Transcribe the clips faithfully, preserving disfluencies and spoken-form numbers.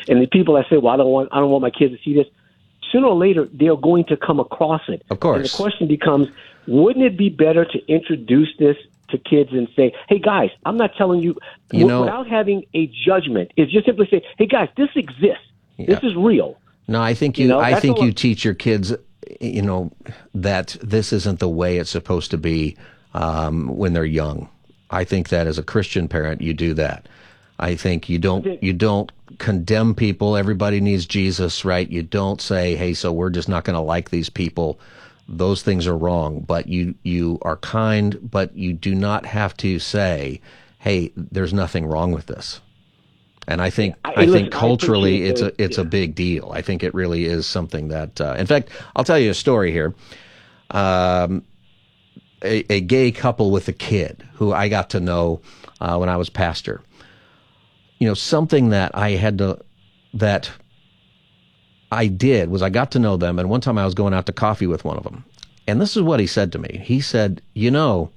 And the people that say, well, I don't want I don't want my kids to see this, sooner or later, they're going to come across it. Of course. And the question becomes, wouldn't it be better to introduce this to kids and say, hey, guys, I'm not telling you, you know, without having a judgment, is just simply say, hey, guys, this exists. Yeah. This is real. No, I think you, you know, I think you I'm... teach your kids, you know, that this isn't the way it's supposed to be um, when they're young. I think that as a Christian parent, you do that. I think you don't you don't condemn people. Everybody needs Jesus, right? You don't say, hey, so we're just not going to like these people. Those things are wrong. But you you are kind, but you do not have to say, hey, there's nothing wrong with this. And I think I, I listen, think culturally I it's a it's yeah. a big deal. I think it really is something that. Uh, in fact, I'll tell you a story here. Um, a, a gay couple with a kid who I got to know uh, when I was pastor. You know, something that I had to, that I did was I got to know them. And one time I was going out to coffee with one of them. And this is what he said to me. He said, you know,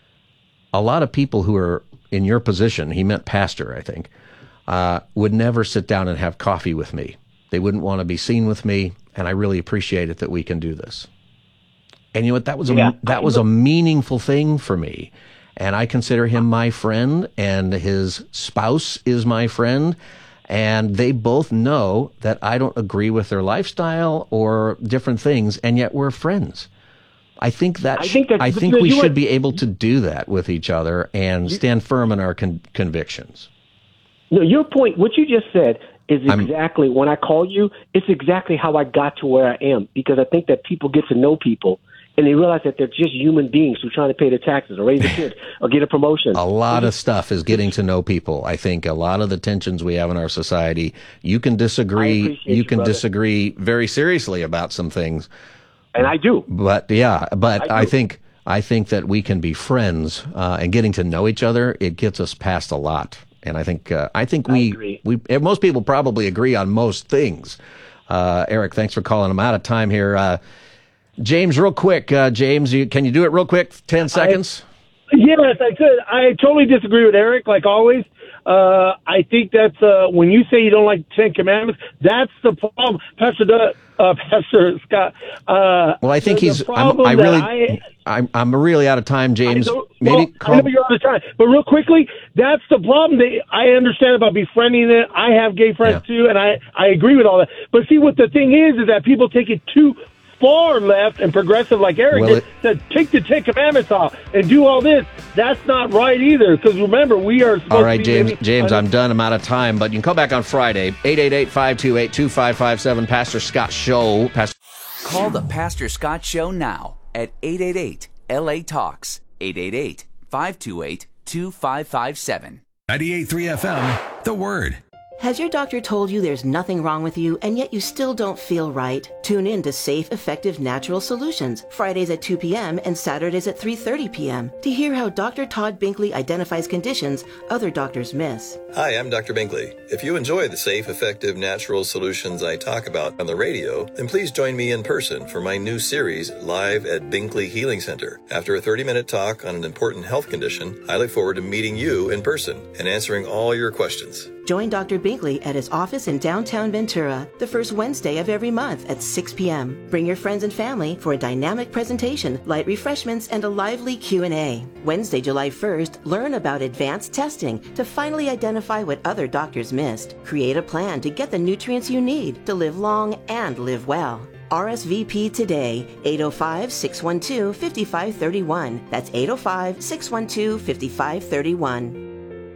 a lot of people who are in your position, he meant pastor, I think, uh, would never sit down and have coffee with me. They wouldn't want to be seen with me. And I really appreciate it that we can do this. And you know what? That was a, yeah, that was a meaningful thing for me. And I consider him my friend, and his spouse is my friend, and they both know that I don't agree with their lifestyle or different things, and yet we're friends. I think that I think, I think we should be able to do that with each other and stand firm in our con- convictions. No, your point, what you just said, is exactly, I'm, when I call you, it's exactly how I got to where I am, because I think that people get to know people. And they realize that they're just human beings who are trying to pay their taxes or raise a kid or get a promotion. A lot of stuff is getting to know people. I think a lot of the tensions we have in our society, you can disagree, you, you can brother. disagree very seriously about some things. And I do. But yeah, but I, I think I think that we can be friends uh, and getting to know each other, it gets us past a lot. And I think uh, I think we, I we most people probably agree on most things. Uh, Eric, thanks for calling. I'm out of time here. Uh, James, real quick, uh, James, you, can you do it real quick? Ten seconds? I, yes, I could. I totally disagree with Eric, like always. Uh, I think that's, uh, when you say you don't like the Ten Commandments, that's the problem. Pastor, uh, Pastor Scott. Uh, well, I think the, he's, the I'm, I really, I, I'm, I'm really out of time, James. I Maybe well, call... I know you're out of time, but real quickly, that's the problem. They, I understand about befriending it. I have gay friends yeah. too, and I, I agree with all that. But see, what the thing is, is that people take it too far left and progressive like Eric well, did, said, take the Ten Commandments off and do all this. That's not right either, because remember, we are supposed all right, to be James, living- James, I'm done. I'm out of time, but you can call back on Friday, eight eight eight, five two eight, two five five seven, Pastor Scott Show. Pastor- Call the Pastor Scott Show now at eight eight eight, L A Talks, eight eight eight, five two eight, two five five seven. ninety-eight point three F M, The Word. Has your doctor told you there's nothing wrong with you and yet you still don't feel right? Tune in to Safe, Effective Natural Solutions, Fridays at two p.m. and Saturdays at three thirty p.m. to hear how Doctor Todd Binkley identifies conditions other doctors miss. Hi, I'm Doctor Binkley. If you enjoy the safe, effective, natural solutions I talk about on the radio, then please join me in person for my new series, Live at Binkley Healing Center. After a thirty-minute talk on an important health condition, I look forward to meeting you in person and answering all your questions. Join Doctor Binkley at his office in downtown Ventura the first Wednesday of every month at six p.m. Bring your friends and family for a dynamic presentation, light refreshments, and a lively Q and A. Wednesday, July first, learn about advanced testing to finally identify what other doctors missed. Create a plan to get the nutrients you need to live long and live well. R S V P today, eight oh five, six one two, five five three one. That's eight oh five, six one two, five five three one.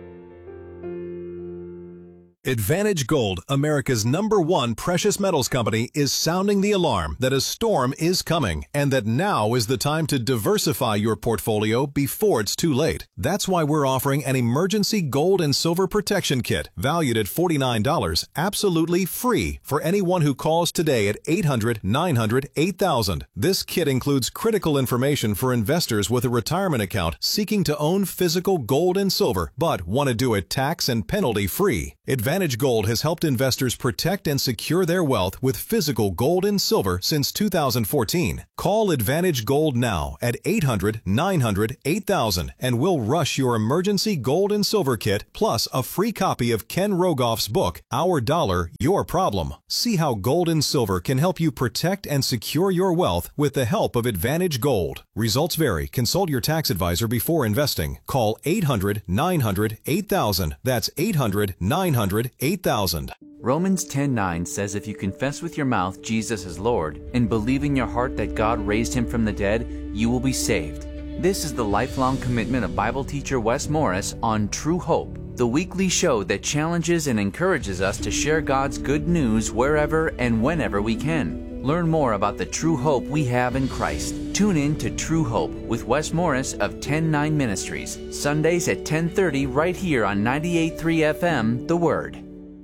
Advantage Gold, America's number one precious metals company, is sounding the alarm that a storm is coming and that now is the time to diversify your portfolio before it's too late. That's why we're offering an emergency gold and silver protection kit valued at forty-nine dollars, absolutely free for anyone who calls today at eight hundred, nine hundred, eight thousand. This kit includes critical information for investors with a retirement account seeking to own physical gold and silver but want to do it tax and penalty free. Advantage Advantage Gold has helped investors protect and secure their wealth with physical gold and silver since two thousand fourteen. Call Advantage Gold now at eight hundred, nine hundred, eight thousand and we'll rush your emergency gold and silver kit plus a free copy of Ken Rogoff's book, Our Dollar, Your Problem. See how gold and silver can help you protect and secure your wealth with the help of Advantage Gold. Results vary. Consult your tax advisor before investing. Call eight hundred, nine hundred, eight thousand. That's eight hundred, nine hundred, eight thousand. Romans ten nine says if you confess with your mouth Jesus is Lord and believe in your heart that God raised him from the dead, you will be saved. This is the lifelong commitment of Bible teacher Wes Morris on True Hope, the weekly show that challenges and encourages us to share God's good news wherever and whenever we can. Learn more about the true hope we have in Christ. Tune in to True Hope with Wes Morris of ten nine Ministries, Sundays at ten thirty right here on ninety-eight point three F M, The Word.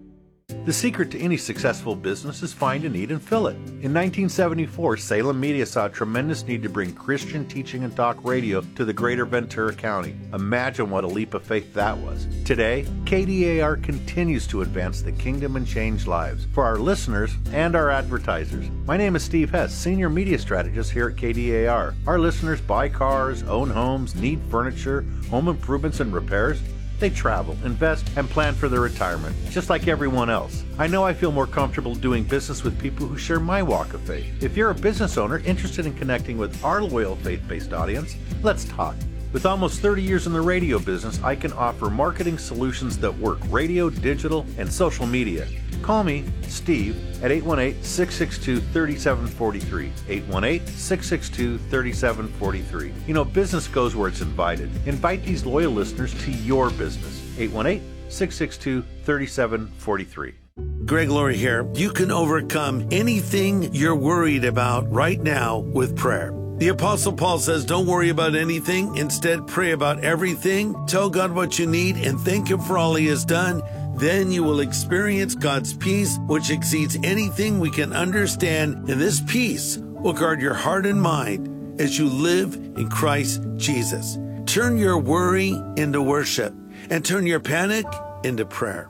The secret to any successful business is find a need and fill it. In nineteen seventy-four, Salem Media saw a tremendous need to bring Christian teaching and talk radio to the greater Ventura County. Imagine what a leap of faith that was. Today, K D A R continues to advance the kingdom and change lives for our listeners and our advertisers. My name is Steve Hess, Senior Media Strategist here at K D A R. Our listeners buy cars, own homes, need furniture, home improvements and repairs. They travel, invest, and plan for their retirement, just like everyone else. I know I feel more comfortable doing business with people who share my walk of faith. If you're a business owner interested in connecting with our loyal faith-based audience, let's talk. With almost thirty years in the radio business, I can offer marketing solutions that work radio, digital, and social media. Call me, Steve, at eight one eight, six six two, three seven four three, eight one eight, six six two, three seven four three. You know, business goes where it's invited. Invite these loyal listeners to your business. eight one eight, six six two, three seven four three. Greg Laurie here. You can overcome anything you're worried about right now with prayer. The Apostle Paul says, don't worry about anything. Instead, pray about everything. Tell God what you need and thank Him for all He has done. Then you will experience God's peace, which exceeds anything we can understand. And this peace will guard your heart and mind as you live in Christ Jesus. Turn your worry into worship and turn your panic into prayer.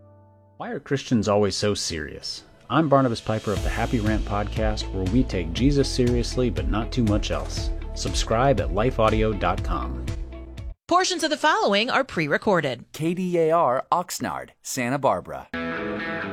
Why are Christians always so serious? I'm Barnabas Piper of the Happy Rant Podcast, where we take Jesus seriously, but not too much else. Subscribe at life audio dot com. Portions of the following are pre-recorded. K D A R Oxnard, Santa Barbara.